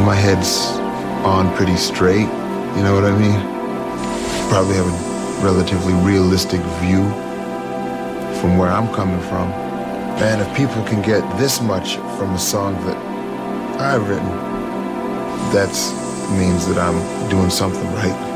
my head's on pretty straight, you know what I mean? Probably have a relatively realistic view from where I'm coming from. And if people can get this much from a song that I've written, that means that I'm doing something right.